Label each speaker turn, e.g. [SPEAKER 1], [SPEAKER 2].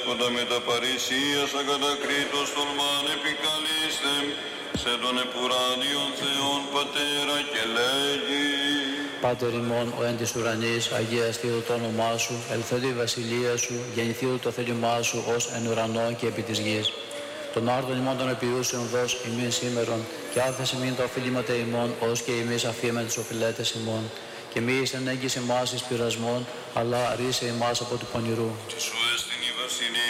[SPEAKER 1] δέσποτα με τα παρησίας ακατακρίτως τολμάν επικαλείστε σε τον επουράνιον Θεόν Πατέρα και λέγει:
[SPEAKER 2] Πάτερ ημών ο εν της ουρανής, αγιαστήτω το όνομά σου, ελθέτω η βασιλεία σου, γεννηθήτω το θέλημά σου ως εν ουρανό και επί της γης. Τον άρτον ημών των επιούσεων δώσ' ημίν σήμερον, και άφεσαι ημίν τα οφείληματα ημών, ως και εμείς αφήμεν τους οφειλέτες ημών. Και μη εις εν έγκυς εμάς εις πειρασμών, αλλά ρίσε εμάς από του πονηρού.